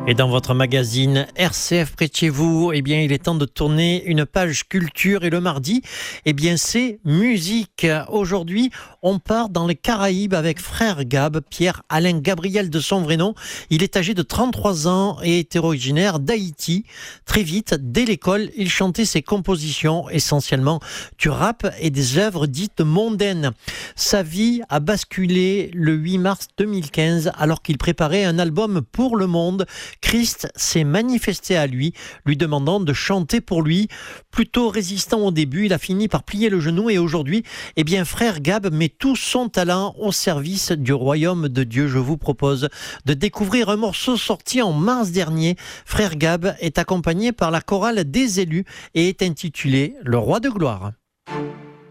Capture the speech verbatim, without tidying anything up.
Et dans votre magazine R C F près de chez vous, eh bien, il est temps de tourner une page culture. Et le mardi, eh bien, c'est musique. Aujourd'hui, on part dans les Caraïbes avec Frère Gab, Pierre-Alain Gabriel de son vrai nom. Il est âgé de trente-trois ans et est originaire d'Haïti. Très vite, dès l'école, il chantait ses compositions, essentiellement du rap et des œuvres dites mondaines. Sa vie a basculé le huit mars deux mille quinze alors qu'il préparait un album pour le monde. Christ s'est manifesté à lui, lui demandant de chanter pour lui. Plutôt résistant au début, il a fini par plier le genou et aujourd'hui, eh bien, Frère Gab met tout son talent au service du royaume de Dieu. Je vous propose de découvrir un morceau sorti en mars dernier. Frère Gab est accompagné par la chorale des élus et est intitulé Le Roi de Gloire.